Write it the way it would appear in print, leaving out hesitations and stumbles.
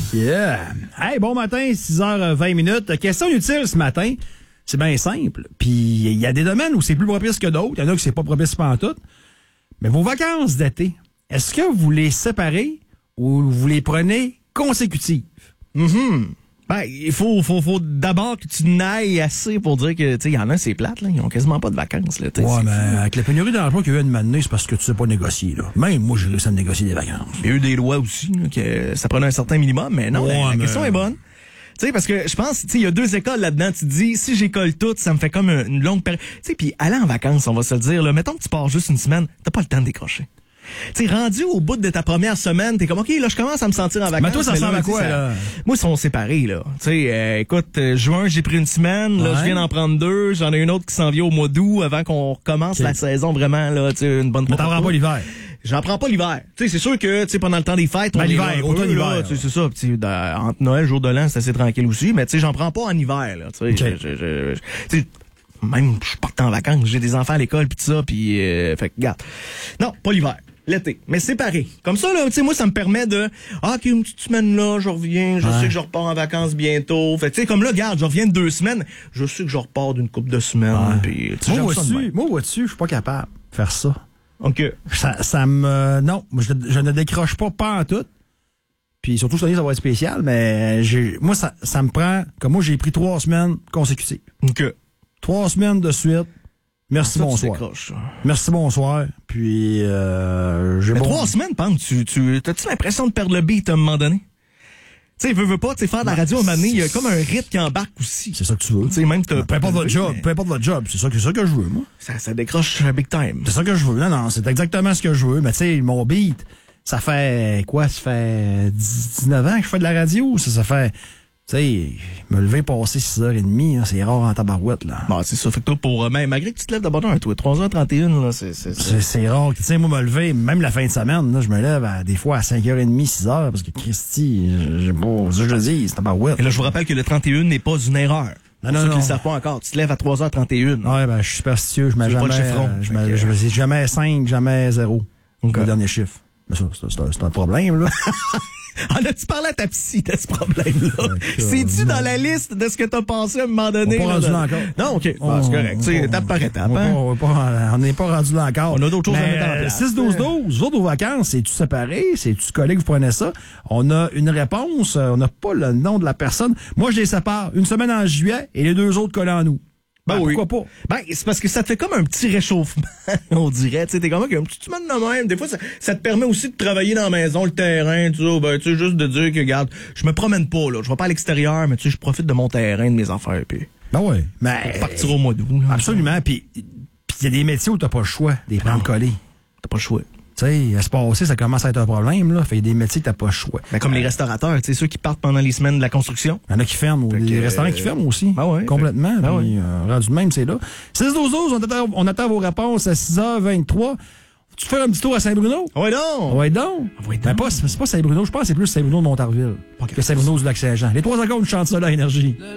Yeah! Hey, bon matin, 6h20. Question utile ce matin. C'est bien simple. Puis, il y a des domaines où c'est plus propice que d'autres. Il y en a que c'est pas propice pantoute. Mais vos vacances d'été, est-ce que vous les séparez ou vous les prenez consécutives? Ben, il faut d'abord que tu n'ailles assez pour dire que, tu sais, il y en a, c'est plate, là. Ils ont quasiment pas de vacances, là. Ouais, mais avec la pénurie d'emploi qu'il y a eu une année, c'est parce que tu sais pas négocier, là. Même moi, j'ai réussi à me négocier des vacances. Il y a eu des lois aussi, là, que ça prenait un certain minimum, mais non, Ouais, la mais... question est bonne. Tu sais, parce que je pense, tu sais, il y a deux écoles là-dedans. Tu te dis, si j'école toutes, ça me fait comme une longue période. Tu sais, puis aller en vacances, on va se le dire, là, mettons que tu pars juste une semaine, t'as pas le temps de décrocher. Tu sais, rendu au bout de ta première semaine, t'es comme, OK, là, je commence à me sentir en vacances. Mais toi, ça ressemble à quoi, là? Moi, ils sont séparés, là. Tu sais, écoute, juin, j'ai pris une semaine, là, je viens d'en prendre deux, j'en ai une autre qui s'en vient au mois d'août avant qu'on recommence la saison vraiment, là, tu sais, une bonne Mais t'en prends pas l'hiver? J'en prends pas l'hiver. Tu sais, c'est sûr que, tu sais, pendant le temps des fêtes, on l'hiver, automne-hiver. Tu sais, c'est ça. Tu sais, entre Noël, jour de l'an, c'est assez tranquille aussi, mais tu sais, j'en prends pas en hiver, là. Tu sais, tu sais, même, je parte en vacances, j'ai des enfants à l'école pis tout ça, puis fait que, regarde. Non, pas l'hiver. L'été, mais séparé. Comme ça, là, tu sais, moi, ça me permet de, OK, une petite semaine là, je reviens, je sais que je repars en vacances bientôt. Fait tu sais, comme là, regarde, je reviens de 2 semaines, je sais que je repars d'une couple de semaines. Puis, moi, vois-tu, je suis pas capable de faire ça. OK. Ça me... Non, je ne décroche pas en tout. Puis surtout, cette année, ça va être spécial, mais moi, ça me prend... Comme moi, j'ai pris 3 semaines consécutives. OK. 3 semaines de suite. Merci, bonsoir. Merci, bonsoir. Puis, j'ai... Mais 3 semaines, Pam, t'as-tu l'impression de perdre le beat à un moment donné? Tu sais, veux pas, tu sais, faire de la radio à un moment donné, il y a comme un rythme qui embarque aussi. C'est ça que tu veux. Tu sais, même peu importe votre job, c'est ça que je veux, moi. Ça décroche big time. C'est ça que je veux. Non, c'est exactement ce que je veux. Mais tu sais, mon beat, ça fait quoi? Ça fait 19 ans que je fais de la radio. Ça fait... Tu sais, me lever passer 6h30, là, c'est rare en tabarouette, là. Bon, c'est ça. Fait que toi, malgré que tu te lèves de bonne heure, toi, 3h31, là, c'est rare. Tu sais, moi, me lever, même la fin de semaine, là, je me lève des fois à 5h30, 6h, parce que Christy, j'ai pas, ça je le dis, c'est tabarouette. Et là, je vous rappelle que le 31 n'est pas une erreur. Non. Ceux qui ne le savent pas encore. Tu te lèves à 3h31. Ouais, ben, je suis superstitieux, je mets jamais, je dis jamais 5, jamais 0. Okay. Le dernier chiffre. Mais ça, c'est un problème, là. En as-tu parlé à ta psy de ce problème-là? C'est-tu dans la liste de ce que t'as pensé à un moment donné? On n'est pas rendu là encore. Non, OK. C'est correct. C'est étape par étape. On n'est pas rendu là encore. On a d'autres choses à mettre en place. 6-12-12, vous autres, vos vacances, c'est-tu séparé? C'est-tu collé que vous prenez ça? On a une réponse. On n'a pas le nom de la personne. Moi, je les sépare. Une semaine en juillet et les 2 autres collés en août. Ben, oui. Pourquoi pas? Ben, c'est parce que ça te fait comme un petit réchauffement, on dirait. Tu sais, t'es comme un petit semaine de même. Des fois, ça te permet aussi de travailler dans la maison, le terrain, tu sais. Ben, tu sais, juste de dire que, regarde, je me promène pas, là. Je vais pas à l'extérieur, mais tu sais, je profite de mon terrain, de mes affaires, puis. Ben oui. Mais. Pour partir au mois d'août, là. Absolument. Puis, il y a des métiers où t'as pas le choix des prendre collés. T'as pas le choix. Tu sais, à se passer, ça commence à être un problème, là. Fait y a des métiers que t'as pas le choix. Ben, comme les restaurateurs, tu sais, ceux qui partent pendant les semaines de la construction. Il y en a qui ferment, des restaurants qui ferment aussi. Ben ouais. Complètement. Puis, rendu de même, c'est là. 6-12-12, on attend vos réponses à 6h23. Tu fais un petit tour à Saint-Bruno? Oui, donc. Oui, donc. Ben, c'est pas Saint-Bruno, je pense que c'est plus Saint-Bruno de Montarville que Saint-Bruno du Lac-Saint-Jean. Les 3 secondes, je chante ça là, énergie.